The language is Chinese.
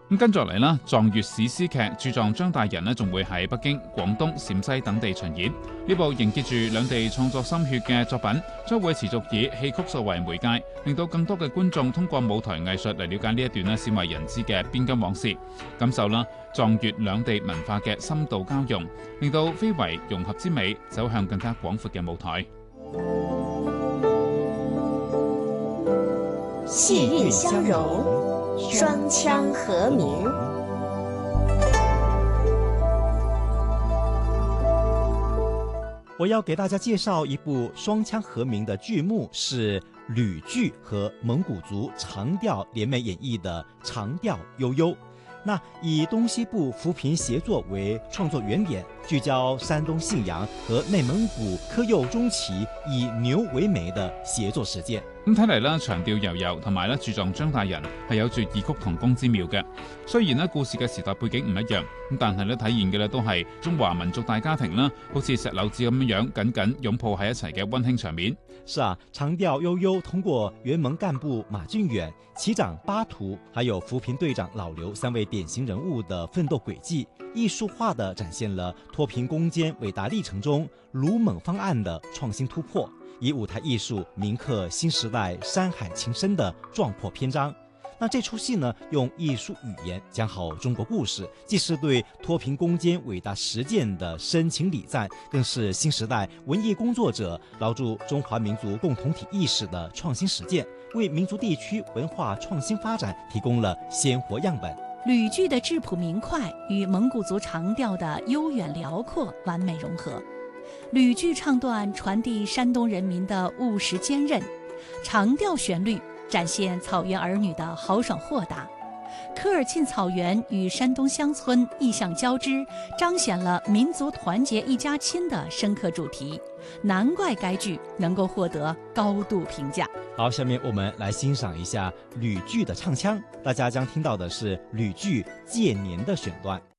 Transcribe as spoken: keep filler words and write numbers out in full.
咁跟住嚟啦，藏粵史詩劇駐藏張大人呢，仲會喺北京、廣東、陝西等地巡演。呢部凝結住兩地創作心血嘅作品，將會持續以戲曲作為媒介，令到更多嘅觀眾通過舞台藝術嚟了解呢一段呢鮮為人知嘅邊疆往事，感受啦藏粵兩地文化嘅深度交融，令到非遺融合之美走向更加廣闊嘅舞台。 氣韻相融，雙腔和鳴。 我要给大家介绍一部双腔和鸣的剧目，是吕剧和蒙古族长调联袂演绎的《长调悠悠》。那以东西部扶贫协作为创作原点，聚焦山東信陽和內蒙古科幼中旗以牛為媒的協作實踐。 咁睇嚟啦，長調悠悠同埋咧駐藏張大人係有住異曲同工之妙嘅。雖然咧故事嘅時代背景唔一樣，咁但係咧體現嘅咧都係中華民族大家庭啦，好似石榴子咁樣樣緊緊擁抱喺一齊嘅溫馨場面。 是啊，長調悠悠通過原盟幹部馬俊遠、旗長巴圖，還有扶貧隊長老劉三位典型人物的奮鬥軌跡，藝術化地展現了脫貧攻堅偉大歷程中魯蒙方案的創新突破，以舞台藝術銘刻新時代山海情深的壯闊篇章。那這出戲呢，用藝術語言講好中國故事，既是對脫貧攻堅偉大實踐的深情禮讚，更是新時代文藝工作者牢注中華民族共同體意識的創新實踐，為民族地區文化創新發展提供了鮮活樣本。 呂劇的質樸明快與蒙古族長調的悠遠遼闊完美融合，呂劇唱段傳遞山東人民的務實堅韌，長調旋律展現草原兒女的豪爽豁達，科爾沁草原與山東鄉村意象交織，彰顯了民族團結一家親的深刻主題，難怪該劇能夠獲得高度評價。 好，下面我們來欣賞一下呂劇的唱腔，大家將聽到的是呂劇《借年》的選段。